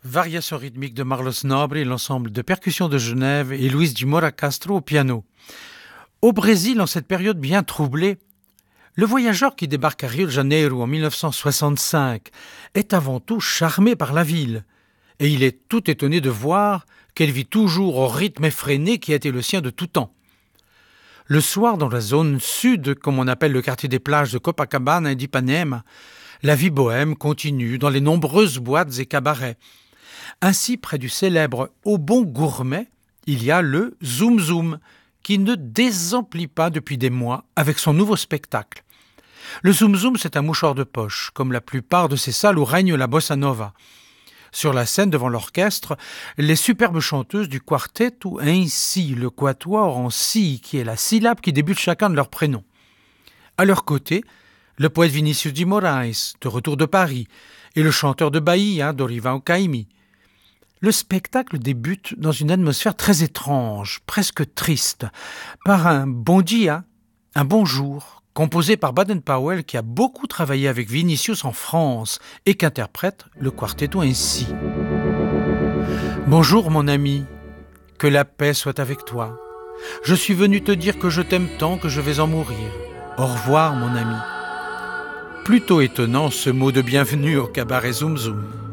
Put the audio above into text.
variation rythmique de Marlos Nobre et l'ensemble de percussions de Genève et Luis de Moura Castro au piano. Au Brésil, en cette période bien troublée, le voyageur qui débarque à Rio de Janeiro en 1965 est avant tout charmé par la ville et il est tout étonné de voir qu'elle vit toujours au rythme effréné qui a été le sien de tout temps. Le soir, dans la zone sud, comme on appelle le quartier des plages de Copacabana et d'Ipanema, la vie bohème continue dans les nombreuses boîtes et cabarets. Ainsi, près du célèbre Au Bon Gourmet, il y a le Zoom Zoom, qui ne désemplit pas depuis des mois avec son nouveau spectacle. Le Zoom Zoom, c'est un mouchoir de poche, comme la plupart de ces salles où règne la bossa nova. Sur la scène, devant l'orchestre, les superbes chanteuses du quartetto ainsi le quatuor en si, qui est la syllabe qui débute chacun de leurs prénoms. À leur côté, le poète Vinicius de Moraes, de retour de Paris, et le chanteur de Bahia, Dorival Caymmi. Le spectacle débute dans une atmosphère très étrange, presque triste, par un bon dia, un bonjour, composé par Baden-Powell qui a beaucoup travaillé avec Vinicius en France et qu'interprète le quartetto ainsi. Bonjour mon ami, que la paix soit avec toi. Je suis venu te dire que je t'aime tant que je vais en mourir. Au revoir mon ami. Plutôt étonnant ce mot de bienvenue au cabaret Zoom Zoom.